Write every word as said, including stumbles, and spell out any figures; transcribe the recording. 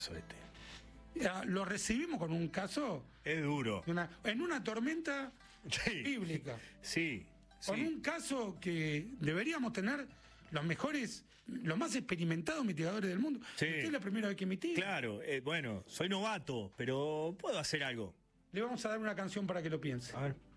Este. Lo recibimos con un caso... Es duro. Una, en una tormenta sí. bíblica. Sí. Con sí. un caso que deberíamos tener los mejores, los más experimentados mitigadores del mundo. Sí. Usted es la primera vez que mitiga. Claro, eh, bueno, soy novato, pero puedo hacer algo. Le vamos a dar una canción para que lo piense. A ver.